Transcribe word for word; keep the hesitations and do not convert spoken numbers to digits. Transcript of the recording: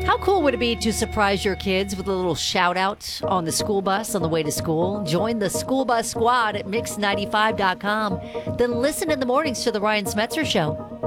How cool would it be to surprise your kids with a little shout out on the school bus on the way to school? Join the school bus squad at mix ninety-five dot com. Then listen in the mornings to the Ryan Smetzer Show.